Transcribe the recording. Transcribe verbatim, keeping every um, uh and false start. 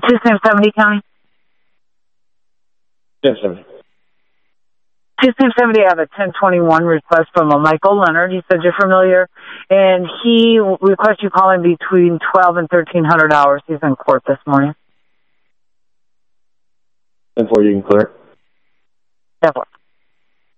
two Sam seventy County? ten seventy. two Sam seventy, I have a ten twenty-one request from a Michael Leonard. He said you're familiar, and he requests you call him between twelve and thirteen hundred hours. He's in court this morning. ten four, you can clear. ten four.